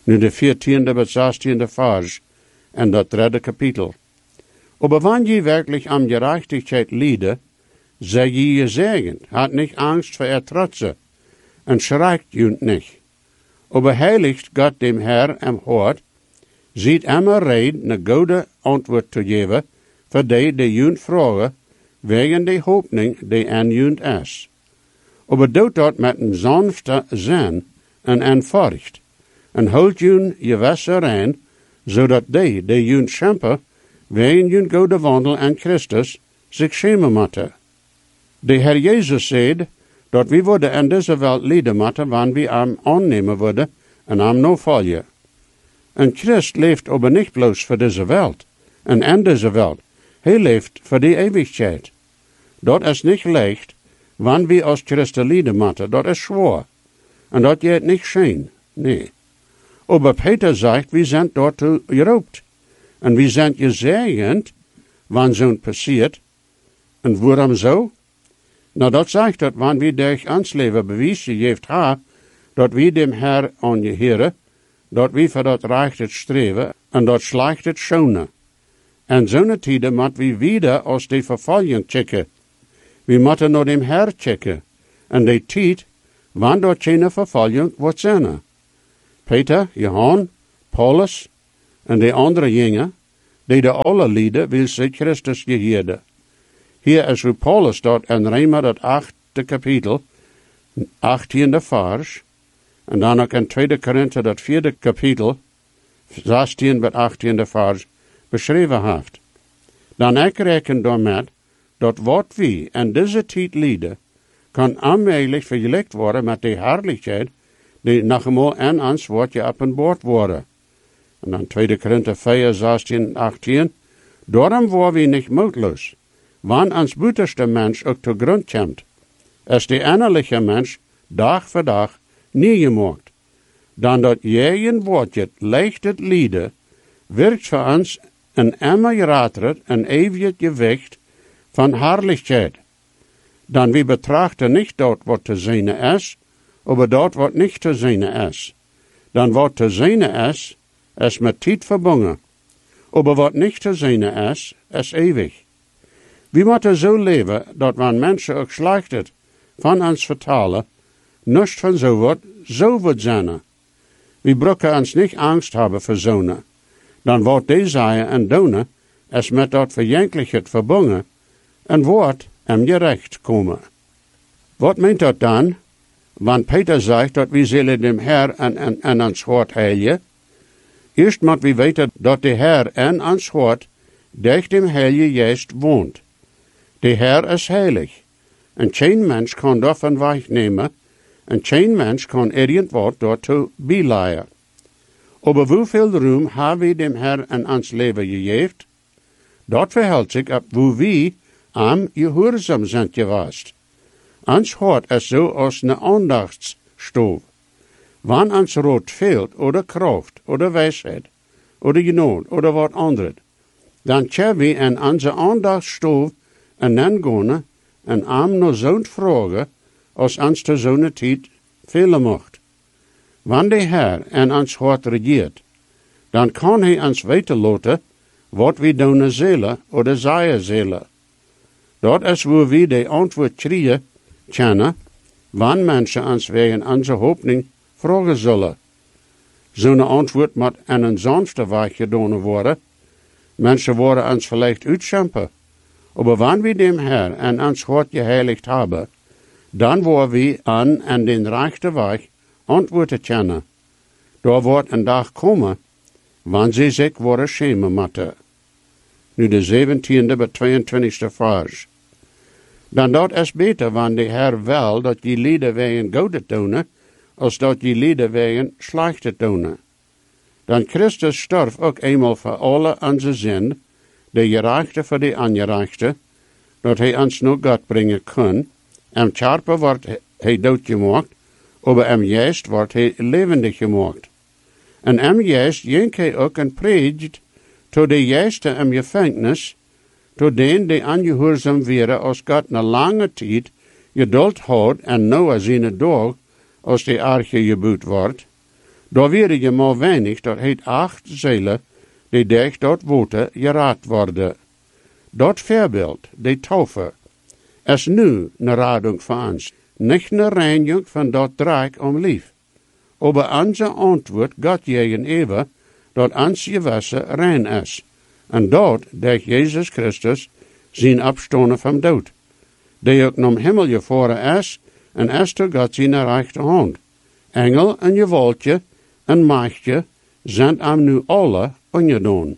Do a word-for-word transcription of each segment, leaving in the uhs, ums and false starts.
Nu de veertiende bis zestiende Vers en dat derde kapitel. Aber wann je wirklich am Gerechtigkeit liede, sei je gesegnet, hat nicht Angst vor er Trotze, und schreikt junt nicht. Aber heiligt Gott dem Herr am Hort, sieht immer red, ne gute Antwort zu geben, für die, die junt vragen, wegen die Hoffnung, die an junt is. Aber doet dat met een sanfte zin en een furcht, en holt junt je wasser rein, zodat die, die junt schempen, wegen junt goede wandel aan Christus, zich schämen moeten. De Herr Jezus zei, dat we worden in deze wereld lijden moeten, wanneer we hem aannemen worden en hem nou volgen. Een Christ leeft aber niet bloos voor deze wereld en in deze wereld. Hij leeft voor die eeuwigheid. Dat is niet leicht, wanneer we als Christen lijden moeten, dat is zwaar. En dat gaat niet schijn, nee. Aber Peter zegt, we zijn daartoe geroepen. En we zijn gezegend, wanneer zo'n passiert. En waarom zo? Nou, dat zegt dat wanneer we durch ons leven bewijzen heeft ha, dat we dem Herr aangeheren, dat we voor dat recht het streven en dat slecht het schonen. En zo'n tijden moet we wieder als die vervolging checken. We moeten naar dem Herr checken. En die tijd, wanneer dat geen vervolging wordt zijn. Peter, Johan, Paulus en de andere jongen, die de alle lieden, wil zich Christus geheerden. Hier is hoe Paulus dat in Römer dat achte kapitel, achttiende vers, en dan ook in tweede Korinther dat vierde kapitel, zestien tot achttiende vers, beschreven heeft. Dan ik reken daarmee, dat wat we in deze tijd lieden, kan aanmerkelijk vergelijkt worden met de herrlijkheid, die nog eenmaal in ons wordt geopenbaard worden. En dan tweede Korinther vier, zestien, achttien, daarom worden we niet moedloos. Wanneer ons buitenste mens ook te grond komt, is de innerlijke mens dag voor dag neergemaakt. Dan dat jij een woordje leicht het lieden, werkt voor ons een immer geraterd en eeuwig gewicht van herrlijkheid. Dan we betrachten niet dat wat te zijn is, maar dat wat niet te zijn is. Dan wat te zijn is, is met tijd verbonden. Maar wat niet te zijn is, is eeuwig. We moeten zo leven dat wanneer mensen ook slecht het van ons vertalen, niets van zo wordt, zo wordt zijn. We brokken ons niet angst hebben voor zonen. Dan wordt deze zeggen en doen, is met dat verjenkelijkheid verbonden, en wordt hem gerecht komen. Wat meent dat dan? Want Peter zegt dat we zullen dem Herr en, en, en ons hart heilen. Eerst moet we weten dat de Herr en ons hart durch dem Heilige Geest woont. De Herr is heilig. En geen mens kan daarvan wegnemen, en geen mens kan irgendwas daartoe bijleiden. Aber hoeveel roem hebben we dem Herr in ons leven gegeven? Dat verhält zich op hoe we am gehoorzaam zijn geweest. Ons hart is zo als een aandachtsstoof. Wanneer ons rood fehlt, oder kracht, oder wijsheid, oder genot, oder wat anderes, dan kunnen we in onze aandachtsstoof en dan gaan en am nog zo'n vragen, als ons te zo'n tijd velen mocht. Wanneer de Herr in ons hart regiert, dan kan hij ons weten laten wat we doen zullen oder zeggen zullen. Dat is waar we de antwoord krijgen kunnen, wanneer mensen ons wegen onze hoopning vragen zullen. Zo'n antwoord moet in een sanfte weg gedaan worden. Mensen worden ons vielleicht uitschampen. Maar wanneer we dem Herr en ons hart geheiligd hebben, dan worden we aan en den rechten weg antwoorden kennen. Daar wordt een dag komen, wanneer ze zich worden schämen moeten. Nu de zeventiende bij tweeëntwintigste vers. Dan dat is beter wanneer de Herr wil dat je lieden wegen goede doen, als dat je lieden wegen slechte doen. Dan Christus stierf ook eenmaal voor alle onze zin, de gerechte voor de ongerechte, dat hij ons naar God brengen kon. Am Charpe wordt hij doodgemaakt, maar am Geest wordt hij levendig gemaakt. En am Geest jenk hij ook en predigt, tot de Geesten am gevangenis, tot den die ongehoorzaam waren als God na lange tijd geduld houdt en nou zijn dag, als de arche gebouwd wordt, Daar weer je maar weinig, dat heet acht zielen, die dicht dort woten, geraad worden. Dat voorbeeld, de taufe, is nu een radung van ons, niet een reiniging van dat draak om lief. Aber onze antwoord God jegen even, dat ons gewasser rein is. En dat, durch Jezus Christus, zijn opstonden van dood. Die ook naar hemel gevaren is, en is door God zijn rechte hand. Engel en gewaltje en machtje zijn hem nu alle ongedaan.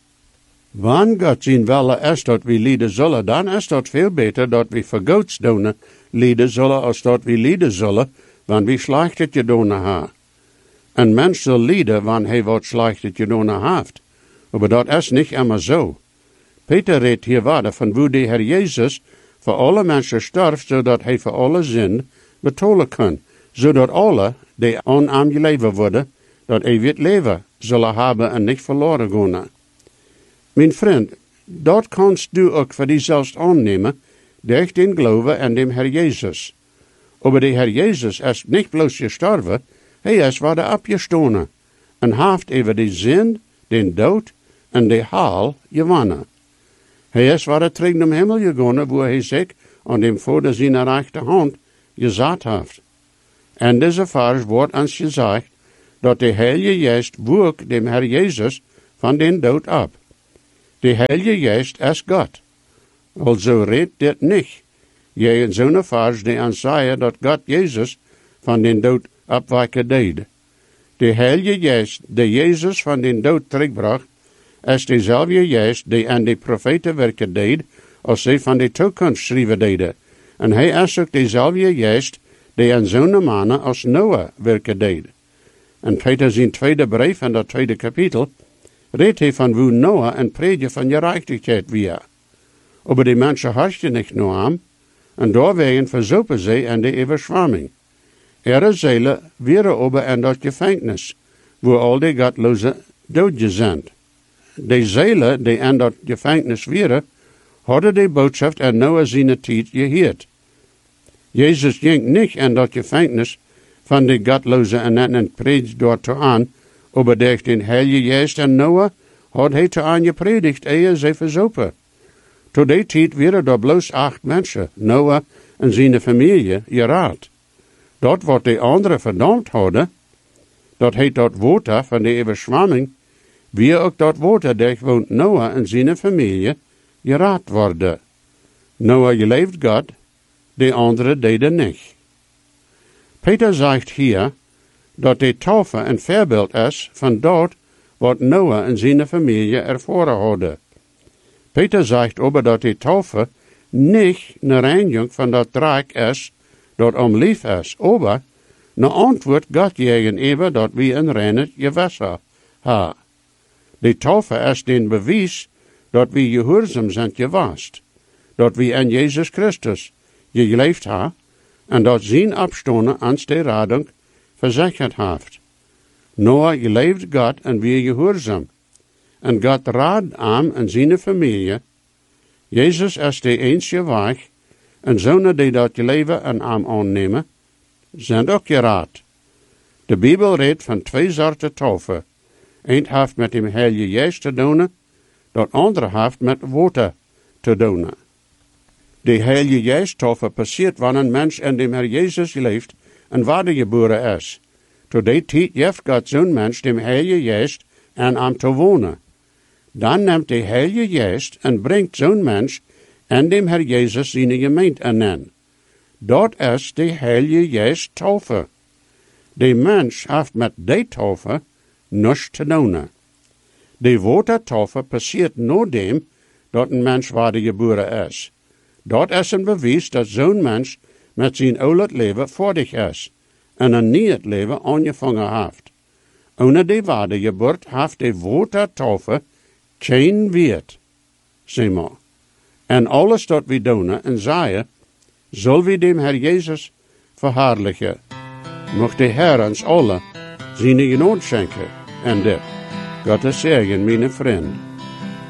Wanneer God zijn wille is dat we lijden zullen, dan is dat veel beter dat we voor Gods doen lijden zullen, als dat we lijden zullen, wanneer we slechtet gedaan hebben. Een mens zal lijden wanneer hij wat slechtet gedaan heeft. Maar dat is niet immer zo. Peter redt hier waarde van hoe de Heer Jezus voor alle mensen sterft, zodat hij voor alle zin betalen kan, zodat alle die aan hem geleven worden, dat eeuwig leven zullen hebben en niet verloren gaan. Mijn vriend, dat kannst du ook voor jezelf aannemen, durch den geloven en dem Heer Jezus. Aber de Heer Jezus is niet bloos gestorven, hij is waarde opgestonden, en heeft over de zin, den dood en de haal gewonnen. Hij is waarde terug naar de hemel gegaan, waar hij zich aan dem Vader zijn rechterhand gezet heeft. En deze vers wordt ons gezegd, dat de Heilige Geest woek dem Heer Jezus van den dood op. De Heilige Geest is God. Also redt dit niet. Je in zo'n vers die ons zeggen dat God Jezus van den dood opwekken deed. De Heilige Geest die Jezus van den dood terugbracht, is dezelfde Geest die aan de profeten werken deed, als zij van de toekomst schrijven deden. En hij is ook dezelfde Geest die aan zo'n mannen als Noah werken deed. En Peter zijn tweede brief en dat tweede kapitel redt hij van hoe Noah een prediker van gerechtigheid weer. Aber die mensen hartje niet naar hem, en doorwegen verzopen zij in de overschwamming. Ihre zielen weer ober in dat gevangenis, waar al die godlozen doodgezend. De zielen die in dat gevangenis waren, hadden de boodschap en Noah zijn tijd gehoord. Jezus ging niet in dat gevangenis van de godlozen en een predigt dort aan, aber durch den Heilige Geest en Noah had hij te aan gepredigt, ehe zij verzopen. Tot die tijd waren er bloos acht mensen, Noah en zijn familie, geraad. Dat wat de anderen verdampt hadden, dat heet dat water van de overschwamming, wie ook dat water durchwoont Noah en zijn familie, geraad worden. Noah geleefd God, de anderen deden niet. Peter zegt hier, dat de taufe een voorbeeld is van dat wat Noah en zijn familie ervaren hadden. Peter zegt over dat de taufe niet een reiniging van dat draak is, dat om lief is, aber een antwoord God gegenüber dat we een reine gewasser hebben. De taufe is den bewijs dat we gehoorzaam zijn gewast, dat we in Jezus Christus geleefd hebben en dat zijn opstonden ans de radung verzekerd heeft. Noah geleefd God en weer gehoorzaam. En God raad hem en zijn familie. Jezus is de enige weg, en zonen die dat leven en hem aannemen, zijn ook geraad. De Bijbel redt van twee soorten taufe. Eén heeft met dem Heilige Geest te doen, dat andere heeft met water te doen. De Heilige Geest taufe passiert wanneer een mens in dem Herr Jezus leeft en wedergeboren is. Tot die tijd geeft God zo'n mens dem Heilige Geest en hem te wonen. Dan neemt de Heilige Geest en brengt zo'n mens en dem Herr Jezus zijn gemeente aan. Dat is de Heilige Geest taufe. De mens heeft met die taufe niets te doen. De watertaufe passiert nadat dat een mens wedergeboren is. Dat is een bewijs dat zo'n mens met zijn oude leven voordig is en een nieuw leven aangevangen heeft. Ohne de wedergeboorte heeft de watertaufe geen weet, zeg maar. En alles dat we doen en zeggen, zal we dem Herr Jezus verherrlichen. Mocht de Herr ons alle zijn genade schenken en dit. Gottes zegen, mijn vriend.